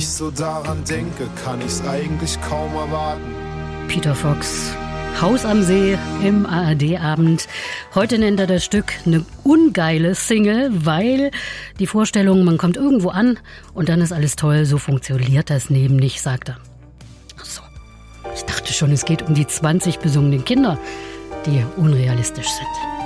Ich so daran denke, kann ich's eigentlich kaum erwarten. Peter Fox, Haus am See im ARD-Abend. Heute nennt er das Stück eine ungeile Single, weil die Vorstellung, man kommt irgendwo an und dann ist alles toll, so funktioniert das Leben nicht, sagt er. Ach so, ich dachte schon, es geht um die 20 besungenen Kinder, die unrealistisch sind.